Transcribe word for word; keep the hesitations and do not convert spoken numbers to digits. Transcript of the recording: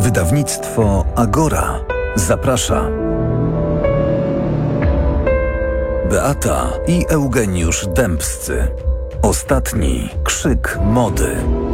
Wydawnictwo Agora zaprasza. Beata i Eugeniusz Dębscy. Ostatni krzyk mody.